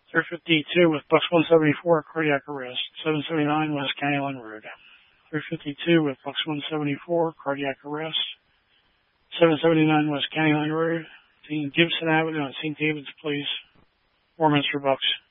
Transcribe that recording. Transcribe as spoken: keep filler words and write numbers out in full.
three fifty-two with Bucks one seventy-four, cardiac arrest. seven seventy-nine West County Line Road. three fifty-two with Bucks one seventy-four, cardiac arrest. seven seventy-nine West County Line Road. Gibson Avenue on Saint David's Place, Warminster Bucks.